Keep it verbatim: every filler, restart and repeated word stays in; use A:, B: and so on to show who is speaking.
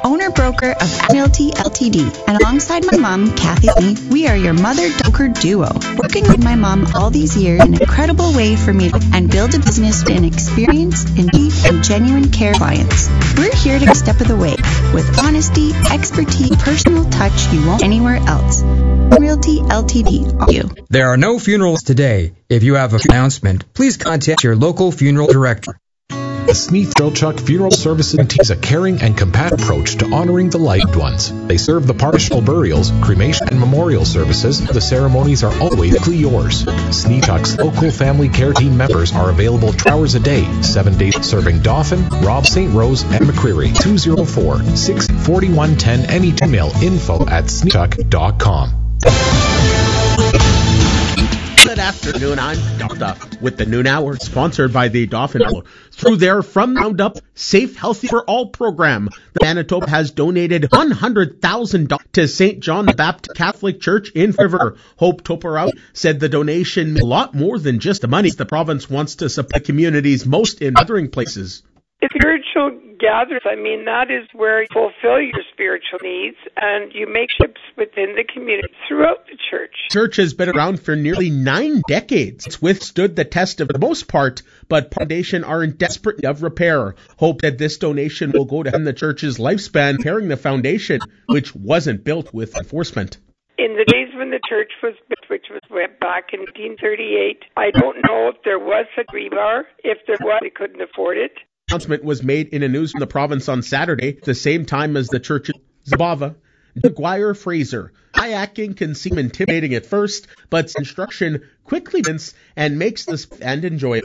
A: owner-broker of Realty L T D. And alongside my mom, Kathy, we are your mother-broker duo. Working with my mom all these years, an incredible way for me to and build a business in experience in deep and genuine care clients. We're here to step of the way with honesty, expertise, personal touch you won't anywhere else. Realty L T D. You.
B: There are no funerals today. If you have an announcement, please contact your local funeral director.
C: The Sneath Drillchuck Funeral Services is a caring and compassionate approach to honoring the loved ones. They serve the partial burials, cremation, and memorial services. The ceremonies are always yours. Sneathchuck's local family care team members are available two hours a day, seven days, serving Dauphin, Rob, Saint Rose, and McCreary. two oh four, six four one, one oh. Any email info at sneathchuck dot com.
D: Good afternoon, I'm Doctor with the Noon Hour, sponsored by the Dauphin Hour. Through their From Round Up Safe Healthy for All program, the Manitoba has donated one hundred thousand dollars to Saint John the Baptist Catholic Church in River. Hope Toporau said the donation means a lot more than just the money. The province wants to support communities most in gathering places.
E: Spiritual gatherings, I mean, that is where you fulfill your spiritual needs and you make ships within the community throughout the church.
D: Church has been around for nearly nine decades. It's withstood the test of the most part, but foundation are in desperate need of repair. Hope that this donation will go to end the church's lifespan, repairing the foundation, which wasn't built with enforcement.
E: In the days when the church was built, which was back in nineteen thirty-eight, I don't know if there was a rebar. If there was, they couldn't afford it.
D: Announcement was made in a news from the province on Saturday, the same time as the church in Zabava. McGuire Fraser. Kayaking can seem intimidating at first, but instruction quickly wins and makes this and enjoyable.